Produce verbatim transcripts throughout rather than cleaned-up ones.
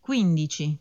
quindici.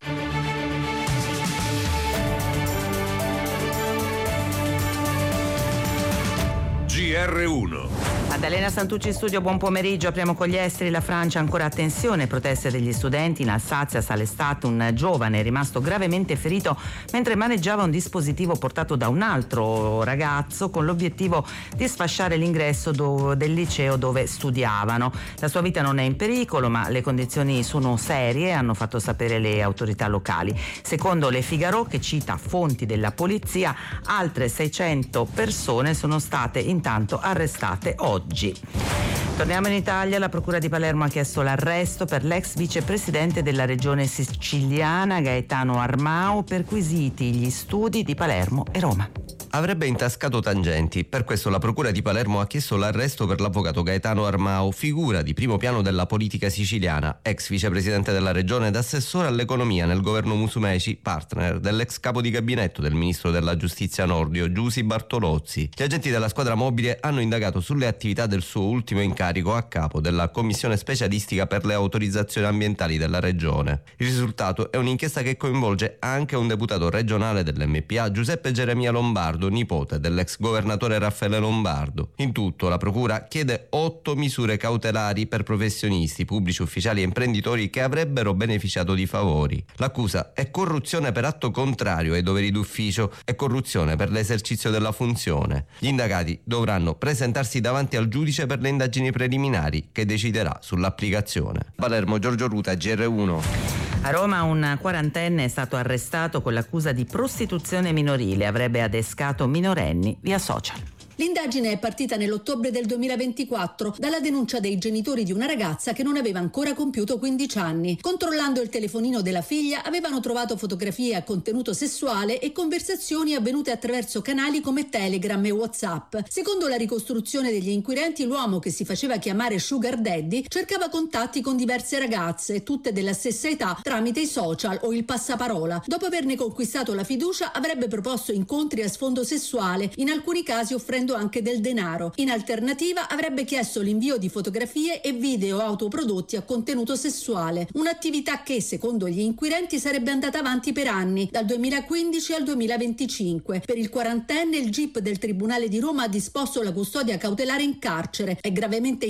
G R uno. Maddalena Santucci in studio, buon pomeriggio. Apriamo con gli esteri. La Francia ancora attenzione, proteste degli studenti. In Alsazia sale stato un giovane è rimasto gravemente ferito mentre maneggiava un dispositivo portato da un altro ragazzo con l'obiettivo di sfasciare l'ingresso do- del liceo dove studiavano. La sua vita non è in pericolo, ma le condizioni sono serie, hanno fatto sapere le autorità locali. Secondo Le Figaro, che cita fonti della polizia, altre seicento persone sono state intanto arrestate oggi. Torniamo in Italia. La Procura di Palermo ha chiesto l'arresto per l'ex vicepresidente della regione siciliana Gaetano Armao, perquisiti gli studi di Palermo e Roma. Avrebbe intascato tangenti, per questo la Procura di Palermo ha chiesto l'arresto per l'avvocato Gaetano Armao, figura di primo piano della politica siciliana, ex vicepresidente della regione ed assessore all'economia nel governo Musumeci, partner dell'ex capo di gabinetto del ministro della giustizia Nordio, Giusy Bartolozzi. Gli agenti della squadra mobile hanno indagato sulle attività del suo ultimo incarico a capo della commissione specialistica per le autorizzazioni ambientali della regione. Il risultato è un'inchiesta che coinvolge anche un deputato regionale dell'M P A, Giuseppe Geremia Lombardo, nipote dell'ex governatore Raffaele Lombardo. In tutto la procura chiede otto misure cautelari per professionisti, pubblici ufficiali e imprenditori che avrebbero beneficiato di favori. L'accusa è corruzione per atto contrario ai doveri d'ufficio e corruzione per l'esercizio della funzione. Gli indagati dovranno presentarsi davanti al giudice per le indagini preliminari che deciderà sull'applicazione. Palermo, Giorgio Ruta, G R uno. A Roma un quarantenne è stato arrestato con l'accusa di prostituzione minorile, avrebbe adescato minorenni via social. L'indagine è partita nell'ottobre del duemilaventiquattro dalla denuncia dei genitori di una ragazza che non aveva ancora compiuto quindici anni. Controllando il telefonino della figlia avevano trovato fotografie a contenuto sessuale e conversazioni avvenute attraverso canali come Telegram e WhatsApp. Secondo la ricostruzione degli inquirenti, l'uomo, che si faceva chiamare Sugar Daddy, cercava contatti con diverse ragazze, tutte della stessa età, tramite i social o il passaparola. Dopo averne conquistato la fiducia, avrebbe proposto incontri a sfondo sessuale, in alcuni casi offrendo anche del denaro. In alternativa avrebbe chiesto l'invio di fotografie e video autoprodotti a contenuto sessuale, un'attività che, secondo gli inquirenti, sarebbe andata avanti per anni, dal duemilaquindici al duemilaventicinque. Per il quarantenne il G I P del Tribunale di Roma ha disposto la custodia cautelare in carcere. È gravemente